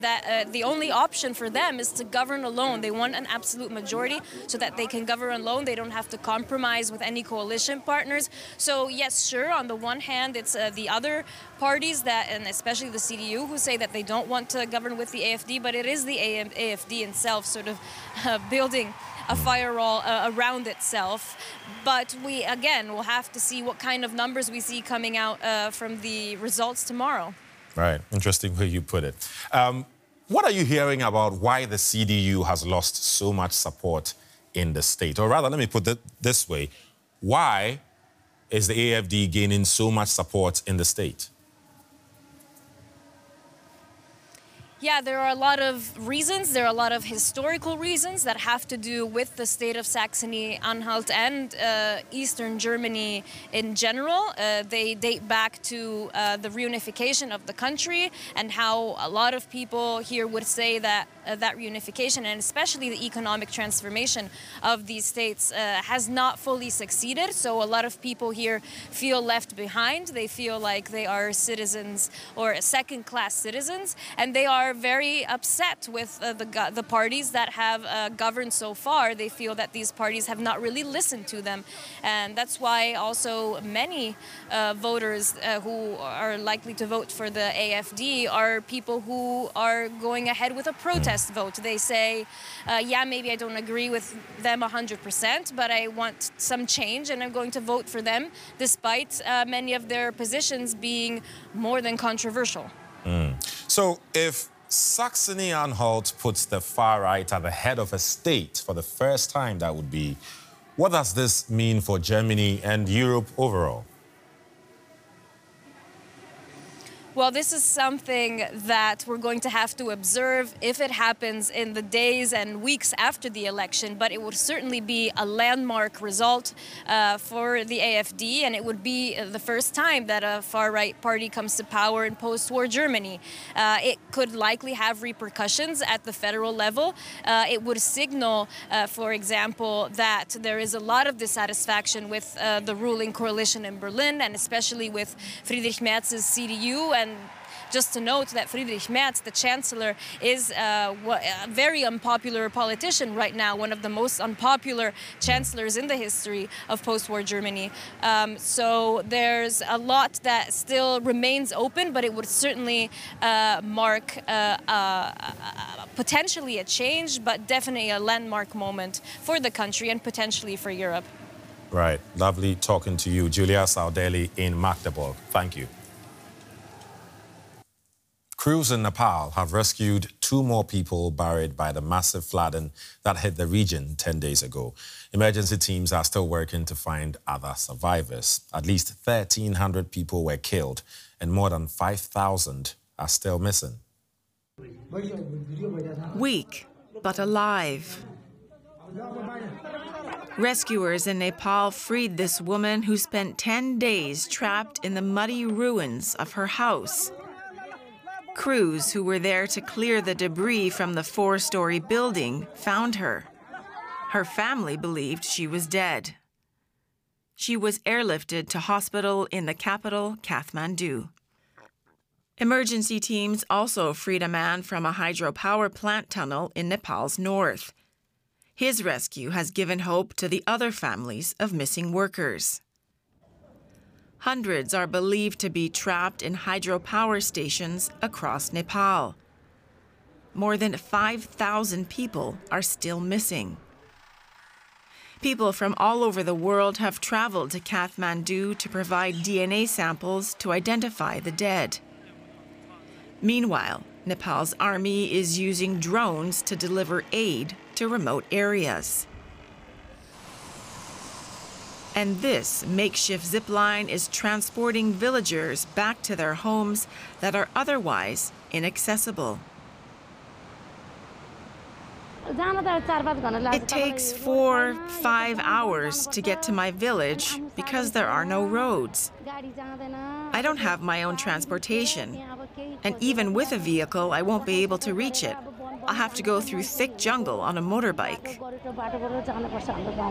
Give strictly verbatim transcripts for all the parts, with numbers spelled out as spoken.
that uh, the only option for them is to govern alone. They want an absolute majority so that they can govern alone. They don't have to compromise with any coalition partners. So yes, sure, on the one hand, it's uh, the other parties that, and especially the C D U, who say that they don't want to govern with the A F D, but it is the A F D itself sort of uh, building a firewall uh, around itself. But we, again, will have to see what kind of numbers we see coming out uh, from the results tomorrow. Right. Interesting way you put it. Um, what are you hearing about why the C D U has lost so much support in the state? Or rather, let me put it this way. Why is the A F D gaining so much support in the state? Yeah, there are a lot of reasons. There are a lot of historical reasons that have to do with the state of Saxony-Anhalt and uh, Eastern Germany in general. Uh, they date back to uh, the reunification of the country and how a lot of people here would say that uh, that reunification and especially the economic transformation of these states uh, has not fully succeeded. So a lot of people here feel left behind. They feel like they are citizens or second-class citizens, and they are very upset with uh, the, the parties that have uh, governed so far. They feel that these parties have not really listened to them. And that's why also many uh, voters uh, who are likely to vote for the A F D are people who are going ahead with a protest vote. They say, uh, yeah, maybe I don't agree with them one hundred percent, but I want some change and I'm going to vote for them despite uh, many of their positions being more than controversial. Mm. So if Saxony-Anhalt puts the far right at the head of a state for the first time, that would be, what does this mean for Germany and Europe overall? Well, this is something that we're going to have to observe if it happens in the days and weeks after the election, but it would certainly be a landmark result uh, for the A F D, and it would be the first time that a far-right party comes to power in post-war Germany. Uh, it could likely have repercussions at the federal level. Uh, it would signal, uh, for example, that there is a lot of dissatisfaction with uh, the ruling coalition in Berlin, and especially with Friedrich Merz's C D U. And just to note that Friedrich Merz, the chancellor, is uh, a very unpopular politician right now, one of the most unpopular chancellors in the history of post-war Germany. Um, so there's a lot that still remains open, but it would certainly uh, mark uh, uh, uh, potentially a change, but definitely a landmark moment for the country and potentially for Europe. Right. Lovely talking to you, Julia Saudeli in Magdeburg. Thank you. Crews in Nepal have rescued two more people buried by the massive flooding that hit the region ten days ago. Emergency teams are still working to find other survivors. At least thirteen hundred people were killed and more than five thousand are still missing. Weak, but alive. Rescuers in Nepal freed this woman who spent ten days trapped in the muddy ruins of her house. Crews who were there to clear the debris from the four-story building found her. Her family believed she was dead. She was airlifted to hospital in the capital, Kathmandu. Emergency teams also freed a man from a hydropower plant tunnel in Nepal's north. His rescue has given hope to the other families of missing workers. Hundreds are believed to be trapped in hydropower stations across Nepal. More than five thousand people are still missing. People from all over the world have traveled to Kathmandu to provide D N A samples to identify the dead. Meanwhile, Nepal's army is using drones to deliver aid to remote areas. And this makeshift zip line is transporting villagers back to their homes that are otherwise inaccessible. It takes four, five hours to get to my village because there are no roads. I don't have my own transportation, and even with a vehicle, I won't be able to reach it. I'll have to go through thick jungle on a motorbike.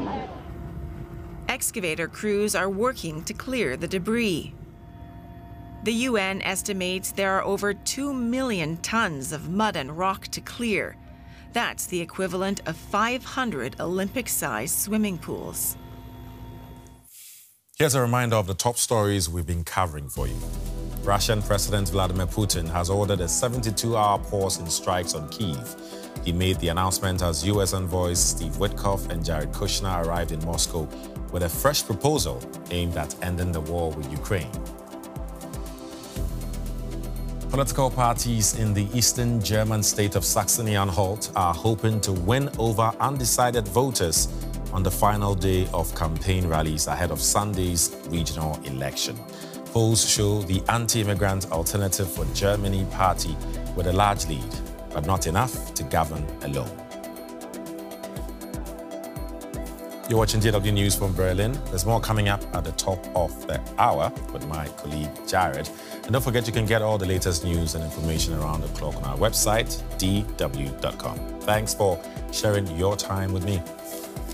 Excavator crews are working to clear the debris. The U N estimates there are over two million tons of mud and rock to clear. That's the equivalent of five hundred Olympic-sized swimming pools. Here's a reminder of the top stories we've been covering for you. Russian President Vladimir Putin has ordered a seventy-two hour pause in strikes on Kyiv. He made the announcement as U S envoys Steve Witkoff and Jared Kushner arrived in Moscow with a fresh proposal aimed at ending the war with Ukraine. Political parties in the eastern German state of Saxony-Anhalt are hoping to win over undecided voters on the final day of campaign rallies ahead of Sunday's regional election. Polls show the anti-immigrant Alternative for Germany party with a large lead, but not enough to govern alone. You're watching J W News from Berlin. There's more coming up at the top of the hour with my colleague Jared. And don't forget you can get all the latest news and information around the clock on our website, d w dot com. Thanks for sharing your time with me.